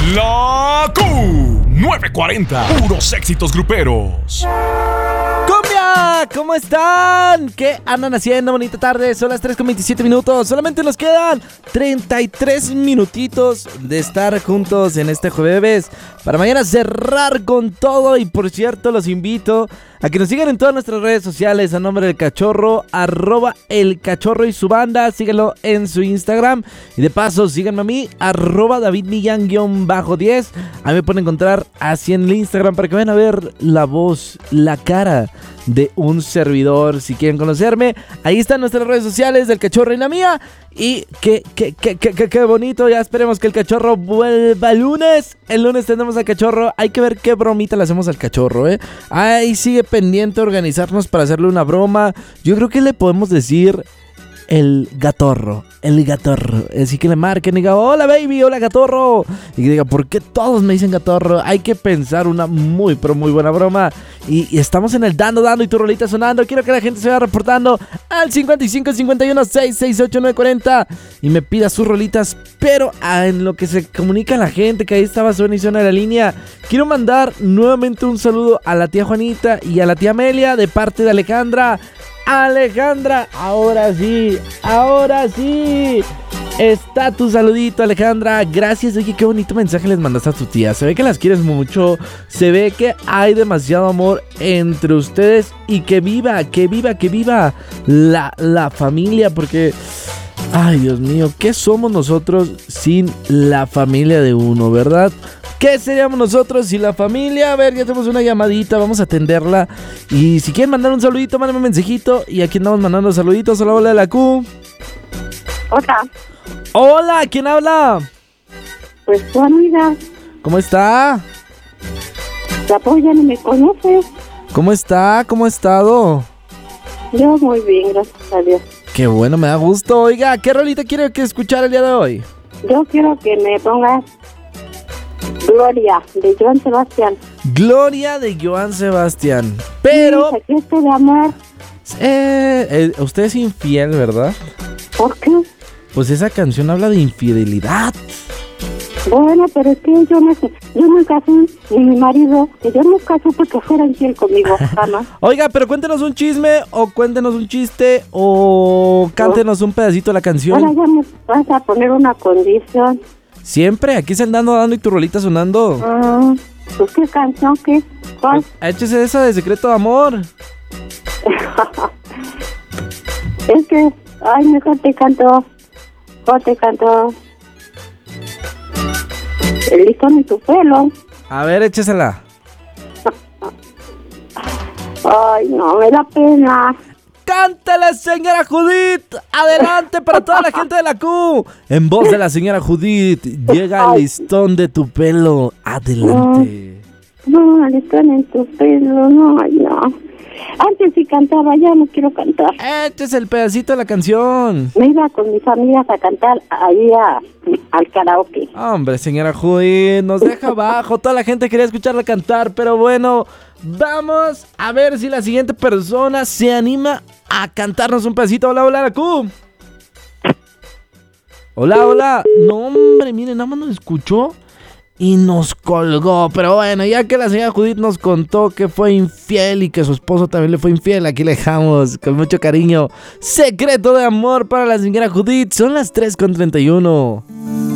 La Q940, puros éxitos gruperos. ¡Cumbia! ¿Cómo están? ¿Qué andan haciendo? Bonita tarde, son las 3:27 minutos. Solamente nos quedan 33 minutitos de estar juntos en este jueves para mañana cerrar con todo. Y por cierto, los invito a que nos sigan en todas nuestras redes sociales a nombre del Cachorro, @elcachorro y su banda. Síganlo en su Instagram. Y de paso, síganme a mí, @davidmillan_10. Ahí me pueden encontrar así en el Instagram para que vayan a ver la voz, la cara de un servidor. Si quieren conocerme, ahí están nuestras redes sociales del Cachorro y la mía. Y qué bonito. Ya esperemos que el Cachorro vuelva el lunes. El lunes tenemos al Cachorro. Hay que ver qué bromita le hacemos al Cachorro, Ahí sigue pendiente organizarnos para hacerle una broma. Yo creo que le podemos decir el gatorro. Así que le marquen y diga: hola baby, hola gatorro. Y que diga: ¿por qué todos me dicen gatorro? Hay que pensar una muy buena broma. Y estamos en el dando y tu rolita sonando. Quiero que la gente se vaya reportando al 55 51 668 940 y me pida sus rolitas. Pero en lo que se comunica la gente, que ahí estaba suena y suena la línea, quiero mandar nuevamente un saludo a la tía Juanita y a la tía Amelia de parte de Alejandra, ahora sí, está tu saludito, Alejandra, gracias. Oye, qué bonito mensaje les mandaste a tu tía, se ve que las quieres mucho, se ve que hay demasiado amor entre ustedes y que viva la familia, porque, ay Dios mío, ¿qué somos nosotros sin la familia de uno, verdad? ¿Qué seríamos nosotros sin la familia? A ver, ya tenemos una llamadita, vamos a atenderla. Y si quieren mandar un saludito, mándenme un mensajito. Y aquí andamos mandando saluditos. Hola, la Q. Hola, ¿quién habla? Pues tu amiga. ¿Cómo está? La polla ni me conoce. ¿Cómo está? ¿Cómo ha estado? Yo muy bien, gracias a Dios. Qué bueno, me da gusto. Oiga, ¿qué rolita quiere que escuchar el día de hoy? Yo quiero que me pongas Gloria, de Joan Sebastián. Gloria de Joan Sebastián. Pero Sí, secreto de amor. usted es infiel, ¿verdad? ¿Por qué? Pues esa canción habla de infidelidad. Bueno, pero es que yo nunca fui, ni mi marido, que yo nunca supe que fuera infiel conmigo, jamás. Oiga, pero cuéntenos un chisme, o cuéntenos un chiste, o cántenos un pedacito de la canción. Ahora ya me vas a poner una condición. Siempre, aquí se dando y tu rolita sonando. Pues qué canción, ¿qué? ¿Cuál? Échese esa de Secreto de Amor. Es que, ay, mejor te canto. El listón y tu pelo. A ver, échesela. Ay, no, me da pena. ¡Cántale, señora Judith! ¡Adelante para toda la gente de la Q! En voz de la señora Judith, llega el listón de tu pelo. Adelante. No, el listón en tu pelo, no. Antes sí cantaba, ya no quiero cantar. Este es el pedacito de la canción. Me iba con mis amigas a cantar ahí al karaoke. Hombre, señora Judith, nos deja abajo. Toda la gente quería escucharla cantar, pero bueno, vamos a ver si la siguiente persona se anima a cantarnos un pedacito. Hola, la Q. Hola. No, hombre, miren, nada más nos escuchó y nos colgó. Pero bueno, ya que la señora Judith nos contó que fue infiel y que su esposo también le fue infiel, aquí le dejamos con mucho cariño Secreto de Amor para la señora Judith. Son las 3:31.